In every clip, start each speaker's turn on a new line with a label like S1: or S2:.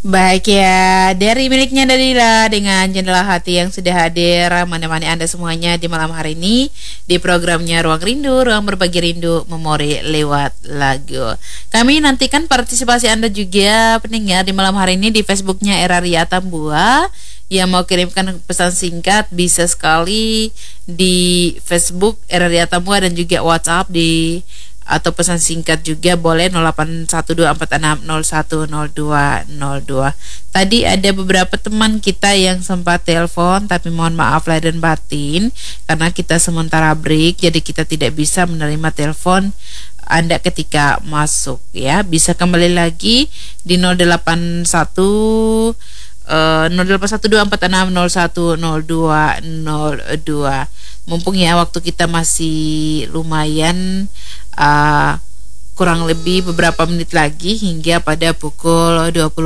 S1: Baik ya, dari miliknya Dalila dengan jendela hati yang sudah hadir menemani Anda semuanya di malam hari ini di programnya Ruang Rindu, Ruang Berbagi Rindu, Memori lewat lagu. Kami nantikan partisipasi Anda juga pendengar di malam hari ini di Facebooknya Eraria Tambua. Yang mau kirimkan pesan singkat bisa sekali di Facebook Eraria Tambua dan juga WhatsApp di atau pesan singkat juga boleh 081246010202. Tadi ada beberapa teman kita yang sempat telepon tapi mohon maaf lahir dan batin karena kita sementara break jadi kita tidak bisa menerima telepon Anda ketika masuk ya. Bisa kembali lagi di 081 081246010202. Mumpung ya waktu kita masih lumayan kurang lebih beberapa menit lagi hingga pada pukul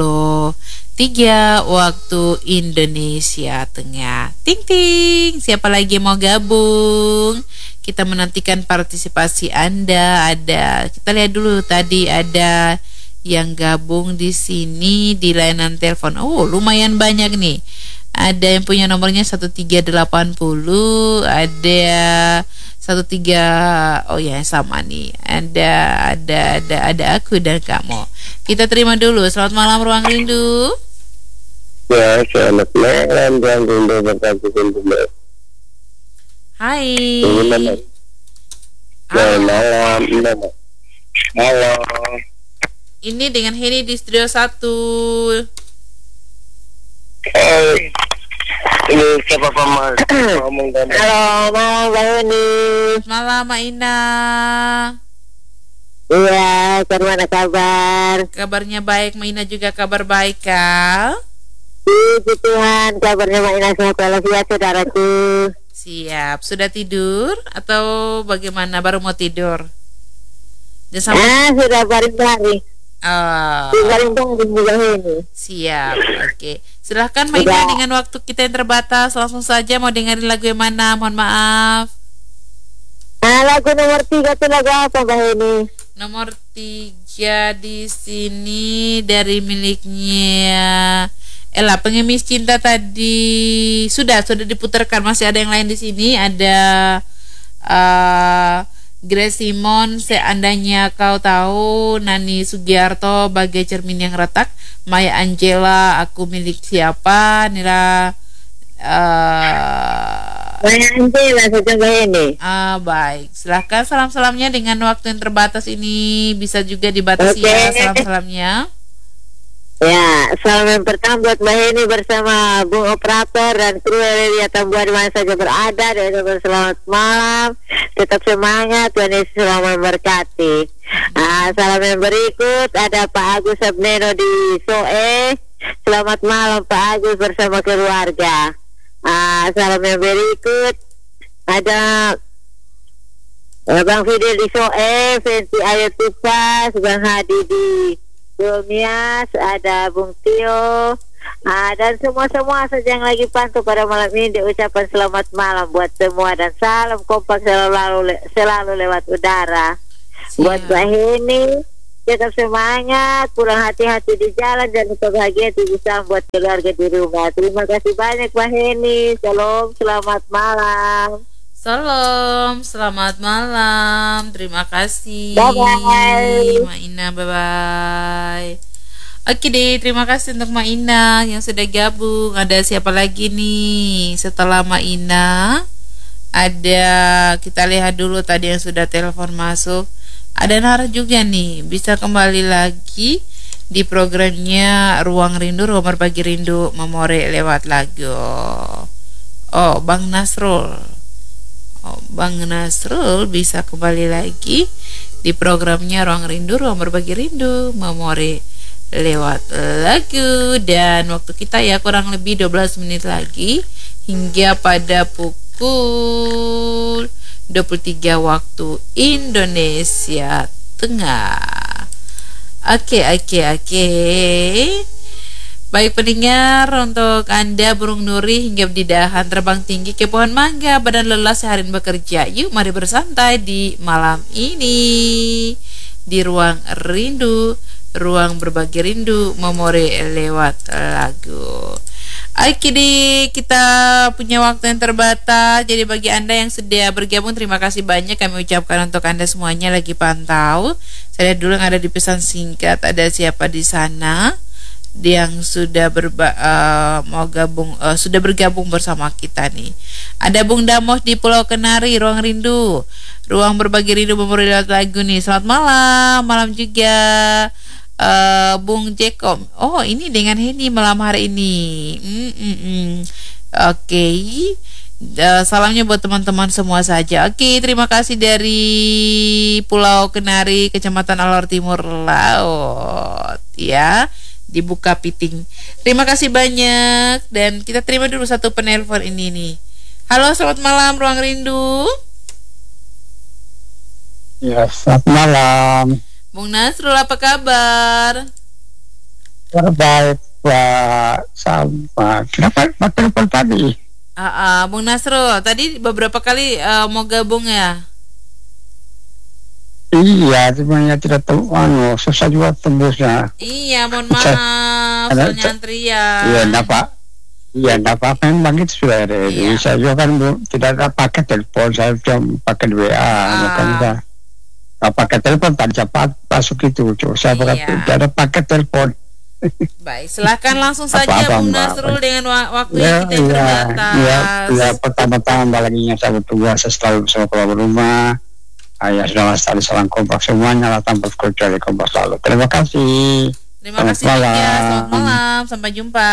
S1: 23 waktu Indonesia Tengah. Ting ting, siapa lagi mau gabung? Kita menantikan partisipasi Anda. Kita lihat dulu tadi ada yang gabung di sini di layanan telepon. Oh, lumayan banyak nih. Ada yang punya nomornya 1380, ada 13, oh ya sama nih. Ada aku dan kamu. Kita terima dulu. Selamat malam Ruang Rindu.
S2: Ya, selamat malam Ruang Rindu berkati rindu.
S1: Hai.
S2: Selamat malam. Halo.
S1: Ini dengan Heni di studio 1.
S2: Ini siapa Paman? Ngomong tadi.
S3: Halo, malam Mbak Yuni.
S1: Malam Mak Ina.
S3: Iya, bagaimana kabar?
S1: Kabarnya baik, Mak Ina juga kabar baik kah?
S3: Puji Tuhan, kabarnya Mbak Ina sehat walafiat saudaraku.
S1: Siap, sudah tidur atau bagaimana? Baru mau tidur?
S3: Sudah baring-baring. Baring-baring juga ini.
S1: Siap, oke. Silahkan mainkan dengan waktu kita yang terbatas. Langsung saja mau dengerin lagu yang mana? Mohon maaf.
S3: Lagu nomor 3 itu lagu apa Mbak ini?
S1: Nomor 3 di sini dari miliknya Ella, Pengemis Cinta tadi sudah diputarkan. Masih ada yang lain di sini. Ada Grace Simon, Seandainya Kau Tahu, Nani Sugiarto, Bagai Cermin Yang Retak, Maya Angela, Aku Milik Siapa, Nila
S3: Maya Angela saja ini.
S1: Baik, silahkan salam-salamnya dengan waktu yang terbatas ini. Bisa juga dibatasi ya salam-salamnya.
S3: Ya, salam yang pertama buat Mbak Heni bersama Bung Operator dan kru Eraria Tambua di mana saja berada. Dan selamat malam, tetap semangat, Tuhan Yesus selalu memberkati. Salam yang berikut ada Pak Agus Abneno di Soe. Selamat malam Pak Agus bersama keluarga. Salam yang berikut ada Bang Fidel di Soe, Fenty Ayu Tupas, Bang Hadi di Domias, ada Bung Tio, dan semua saja yang lagi pantau pada malam ini diucapkan selamat malam buat semua dan salam kompak selalu lewat udara. Siap. Buat Mbak Heni tetap semangat, pulang hati-hati di jalan dan tetap bahagia bisa buat keluarga di rumah. Terima kasih banyak Mbak Heni. Shalom, selamat malam.
S1: Salam, selamat malam. Terima kasih.
S3: Bye-bye.
S1: Mak Ina, bye-bye. Oke deh, terima kasih untuk Mak Ina yang sudah gabung. Ada siapa lagi nih setelah Mak Ina? Ada, kita lihat dulu tadi yang sudah telepon masuk. Ada Nara juga nih, bisa kembali lagi di programnya Ruang Rindu, Ruang Berbagi Rindu, Memori lewat lagu. Oh, Bang Nasrul. Bang Nasrul bisa kembali lagi di programnya Ruang Rindu, Ruang Berbagi Rindu, Memori lewat lagu. Dan waktu kita ya kurang lebih 12 menit lagi hingga pada pukul 23 waktu Indonesia Tengah. Oke. Baik pendengar, untuk Anda burung nuri hingga di dahan terbang tinggi ke pohon mangga, badan lelah seharian bekerja. Yuk mari bersantai di malam ini di Ruang Rindu, Ruang Berbagi Rindu Memori lewat lagu. Oke deh, kita punya waktu yang terbatas. Jadi bagi Anda yang sudah bergabung, terima kasih banyak kami ucapkan untuk Anda semuanya lagi pantau. Saya lihat dulu yang ada di pesan singkat, ada siapa di sana yang sudah sudah bergabung bersama kita nih. Ada Bung Damos di Pulau Kenari, Ruang Rindu, Ruang Berbagi Rindu Memori lewat lagu nih. Selamat malam juga. Bung Jacob, oh ini dengan Henny malam hari ini. Oke. Salamnya buat teman-teman semua saja. Oke, terima kasih dari Pulau Kenari, Kecamatan Alor Timur Laut ya, di Bukapiting. Terima kasih banyak. Dan kita terima dulu satu penelpon ini nih. Halo, selamat malam Ruang Rindu.
S2: Ya, selamat malam.
S1: Bung Nasrul, apa kabar?
S2: Terbaik, Pak. Sama. Kenapa telepon tadi?
S1: Bung Nasrul, tadi beberapa kali mau gabung ya?
S2: Iya, sebenarnya tidak tahu, susah juga tembusnya.
S1: Iya, mohon maaf, soalnya antrian.
S2: Iya, enggak apa-apa, memang itu sudah ada.
S1: Iya.
S2: Saya juga kan tidak ada pakai telepon, saya cuma pakai WA, makanya pakai telepon tak cepat masuk itu. Saya tidak ada pakai telepon.
S1: Baik, silakan langsung saja Bung Nasrul dengan waktu yang kita terbatas.
S2: Ya, pertama-tama lagi yang saya bertugas, saya selalu bersama keluarga rumah. Ayah sudah selalu salam kompak semuanya lah, tanpa kecuali kompak selalu. Terima kasih.
S1: Terima kasih ya. Selamat malam, sampai jumpa.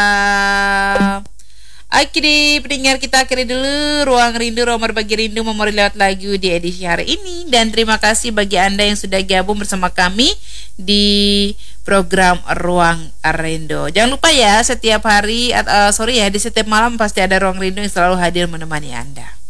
S1: Oke deh, pendengar, kita akhiri dulu Ruang Rindu, Ruang Berbagi Rindu Memori lewat lagu di edisi hari ini. Dan terima kasih bagi Anda yang sudah gabung bersama kami di program Ruang Rindu. Jangan lupa ya, setiap hari, di setiap malam pasti ada Ruang Rindu yang selalu hadir menemani Anda.